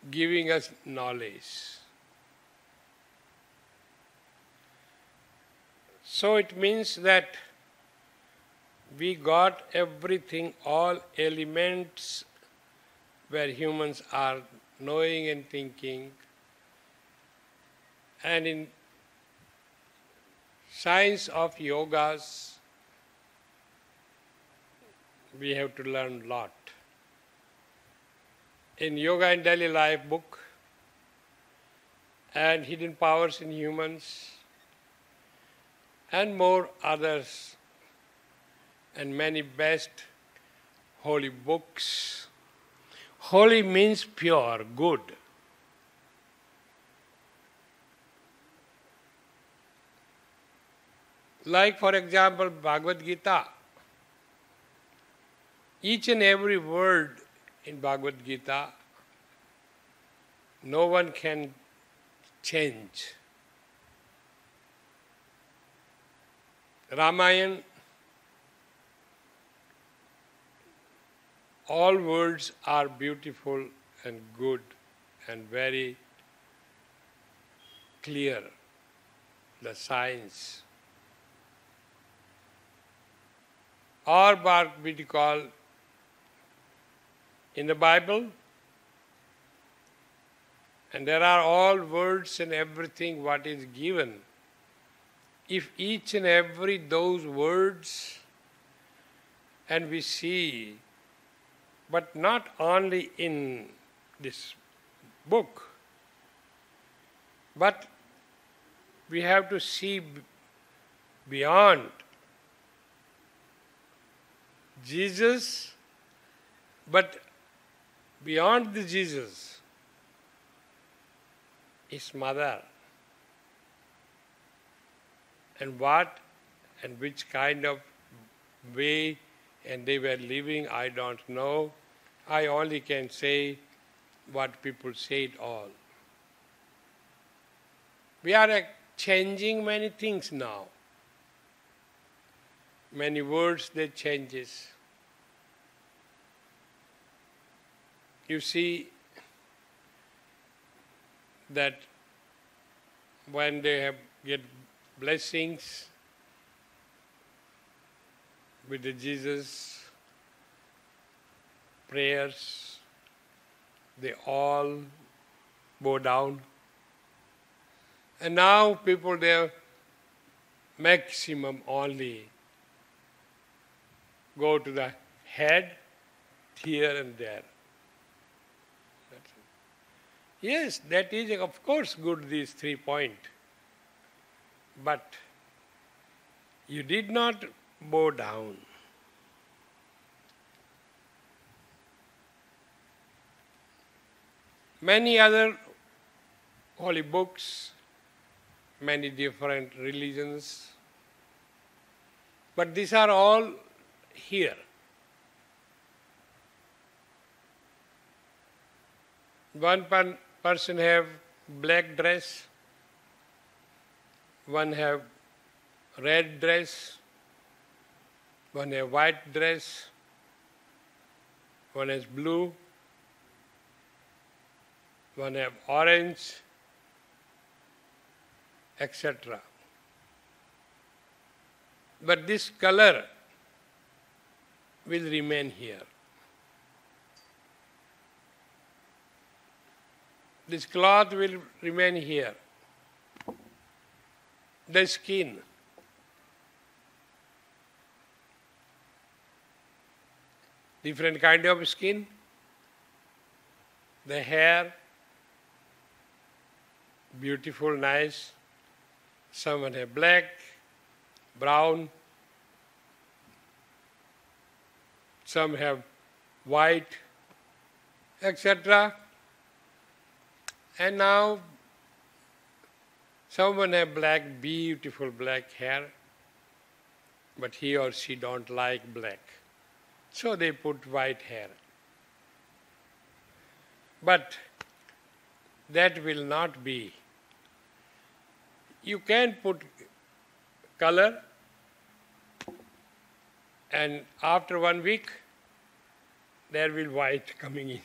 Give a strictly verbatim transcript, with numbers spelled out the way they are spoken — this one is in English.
giving us knowledge. So it means that we got everything, all elements where humans are knowing and thinking. And in science of yogas, we have to learn a lot. In Yoga in Daily Life book and Hidden Powers in Humans and more others and many best holy books. Holy means pure, good. Like for example, Bhagavad Gita. Each and every word in Bhagavad Gita, no one can change. Ramayana, all words are beautiful and good and very clear, the science. Or what we call in the Bible, and there are all words and everything what is given. If each and every those words, and we see, but not only in this book, but we have to see beyond. Jesus, but beyond the Jesus, his mother. And what and which kind of way and they were living, I don't know. I only can say what people say it all. We are uh, changing many things now. Many words they changes. You see that when they have get blessings with the Jesus prayers, they all bow down. And now people there maximum only go to the head, here and there. Yes, that is of course good, these three points. But you did not bow down. Many other holy books, many different religions, but these are all here. One per person have black dress, one have red dress, one have white dress, one has blue, one have orange, et cetera. But this color will remain here. This cloth will remain here. The skin. Different kind of skin. The hair. Beautiful, nice. Some have black, brown. Some have white, et cetera. And now someone have black, beautiful black hair, but he or she don't like black. So they put white hair. But that will not be. You can put color, and after one week there will white coming in.